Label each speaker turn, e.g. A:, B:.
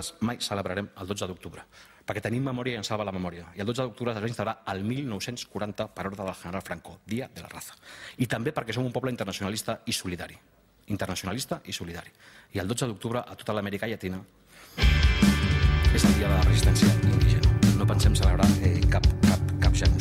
A: Nosaltres mai celebrarem el 12 d'octubre, perquè tenim memòria i ens salva la memòria. I el 12 d'octubre es va instaurar el 1940 per ordre del general Franco, Dia de la Raza. I també perquè som un poble internacionalista i solidari. Internacionalista i solidari. I el 12 d'octubre a tota l'Amèrica Llatina és el dia de la resistència indígena. No pensem celebrar cap